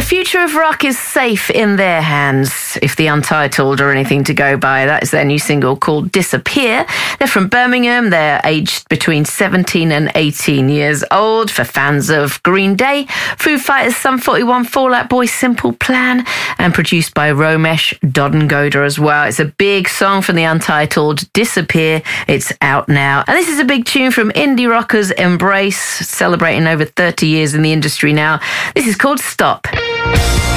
future of rock is safe in their hands, if the Untitled are anything to go by. That is their new single called Disappear. They're from Birmingham. They're aged between 17 and 18 years old. For fans of Green Day, Foo Fighters, Sum 41, Fall Out Boy, Simple Plan, and produced by Romesh Dodongoda as well. It's a big song from the Untitled, Disappear. It's out now. And this is a big tune from indie rockers Embrace, celebrating over 30 years in the industry now. This is called Stop.